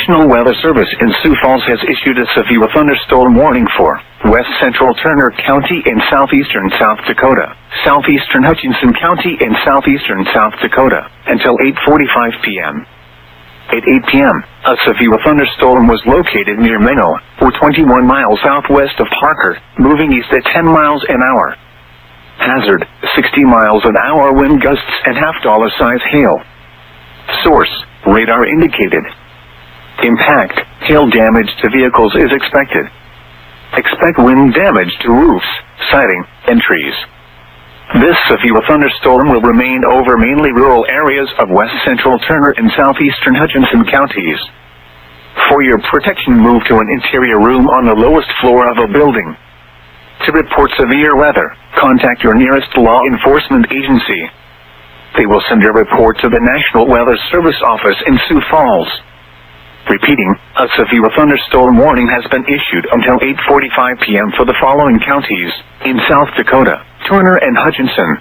National Weather Service in Sioux Falls has issued a severe thunderstorm warning for west central Turner County in southeastern South Dakota, southeastern Hutchinson County in southeastern South Dakota, until 8:45 p.m. At 8 p.m., a severe thunderstorm was located near Menno, or 21 miles southwest of Parker, moving east at 10 miles an hour. Hazard, 60 miles an hour wind gusts and half-dollar size hail. Source, radar indicated. Impact, hail damage to vehicles is expected. Expect wind damage to roofs, siding, and trees. This severe thunderstorm will remain over mainly rural areas of west central Turner and southeastern Hutchinson counties. For your protection, move to an interior room on the lowest floor of a building. To report severe weather, contact your nearest law enforcement agency. They will send your report to the National Weather Service office in Sioux Falls. Repeating, a severe thunderstorm warning has been issued until 8:45 p.m. for the following counties in South Dakota: Turner and Hutchinson,